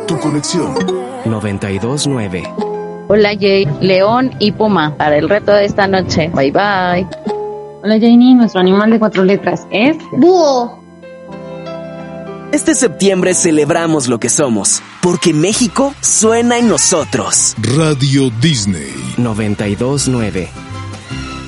tu conexión. 92.9. Hola Jay, león y puma para el reto de esta noche. Bye bye. Hola Janie, nuestro animal de 4 letras es búho. Este septiembre celebramos lo que somos, porque México suena en nosotros. Radio Disney 92.9.